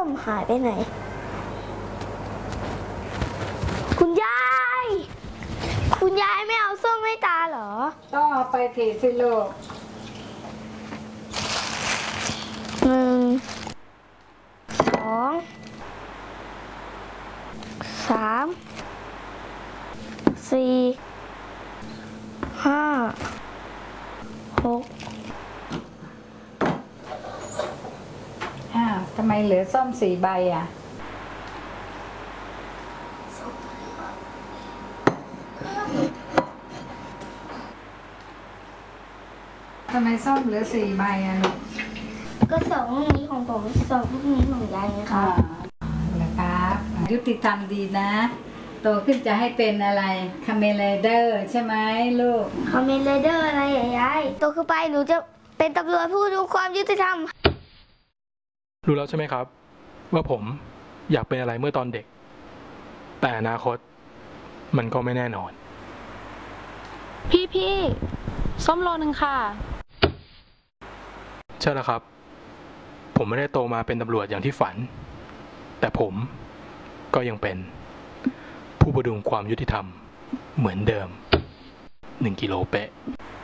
มหายไปไหนคุณยายไม่เอาส้มให้ตาเหรอต้องเอาไปถีสิลูก 1 2 3 4 5 6 ทำไมเหลือส้ม4 ใบอ่ะทำไมส้มเหลือ4 ใบอ่ะลูกก็2 ลูกนี้ของผม2 ลูกนี้ของยายไงครับเหรอครับยุติธรรมดีนะโตขึ้นจะให้เป็นอะไรคาเมเลเดอร์ใช่ไหมลูกคาเมนไรเดอร์อะไรยายโตขึ้นไปหนูจะเป็นตำรวจผู้ดูความยุติธรรมรู้แล้วใช่ไหมครับว่าผมอยากเป็นอะไรเมื่อตอนเด็กแต่อนาคตมันก็ไม่แน่นอนพี่ส้มโลนึงค่ะใช่แล้วครับผมไม่ได้โตมาเป็นตำรวจอย่างที่ฝันแต่ผมก็ยังเป็นผู้ประดุงความยุติธรรมเหมือนเดิม1 กิโลเป๊ะ